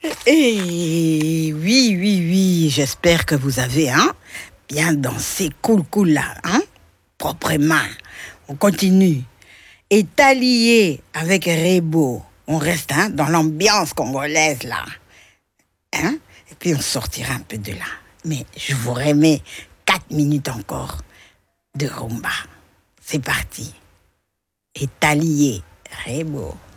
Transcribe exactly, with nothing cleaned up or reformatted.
Et oui, oui, oui, j'espère que vous avez hein, bien dansé cool, cool là, hein, proprement. On continue. Et allié avec Rebo, on reste hein, dans l'ambiance congolaise là. Hein? Et puis on sortira un peu de là. Mais je vous remets quatre minutes encore de rumba. C'est parti. Et allié Rebo.